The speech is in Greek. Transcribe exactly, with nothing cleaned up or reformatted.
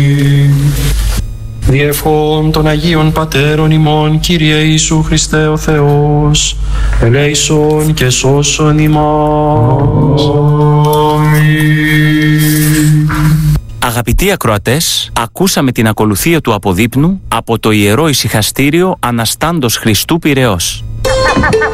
Διευχών των Αγίων Πατέρων ημών, Κύριε Ιησού Χριστέ ο Θεός, ελέησον και σώσον ημάς. Αγαπητοί ακροατές, ακούσαμε την ακολουθία του αποδείπνου από το Ιερό Ησυχαστήριο Αναστάντος Χριστού Πειραιώς.